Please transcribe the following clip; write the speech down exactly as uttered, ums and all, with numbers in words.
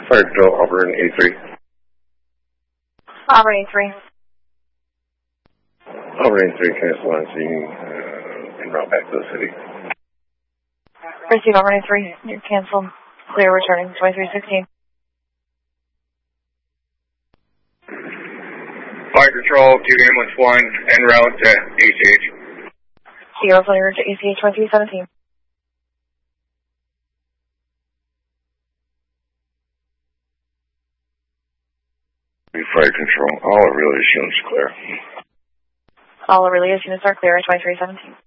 Fire Control, Auburn eighty-three. Auburn eighty-three. Auburn eighty-three, cancel on scene, uh, en route back to the city. Receive Auburn eighty-three, you're canceled. Clear returning twenty-three sixteen. Fire Control, two ambulance one, en route to A C H. Sierra Flyer to A C H twenty-three seventeen. Fire Control, all relay units clear. All relay units are clear at twenty-three seventeen.